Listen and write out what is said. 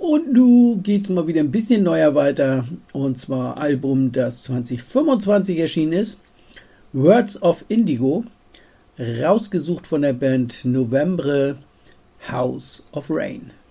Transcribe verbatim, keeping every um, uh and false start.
Und nun geht's mal wieder ein bisschen neuer weiter. Und zwar Album, das zwanzig fünfundzwanzig erschienen ist. Words of Indigo. Rausgesucht von der Band November, House of Rain.